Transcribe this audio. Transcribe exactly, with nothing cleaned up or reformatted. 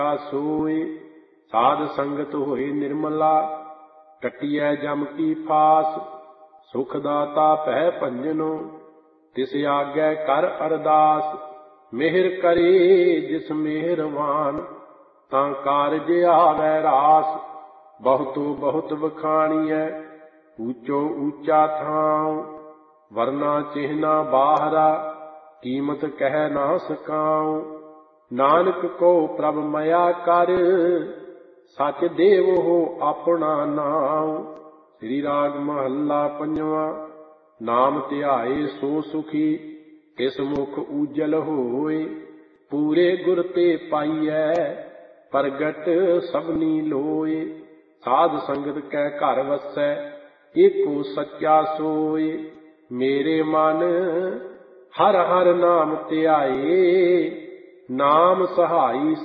सोए साध संगत होए निर्मला टटियै जम की फास सुख दाता पै भंजनो तिस आगे कर अरदास मेहर करे जिस मेहरवान तां कारज आवे रास बहुतो बहुत बखाणियै ऊंचो ऊंचा थां वरना चिन्हना बाहरा कीमत कह ना सकाऊं नानक को प्रभ मया कर सच देव हो अपना नाम। श्री राग महला पंजवा। नाम ध्याए सो सुखी तिस मुख उजल होए पूरे गुर ते पाइयै प्रगट सबनी लोए साध संगत कै घर वसै एको सच्चा सोए मेरे मन हर हर नाम ध्याए नाम सहाई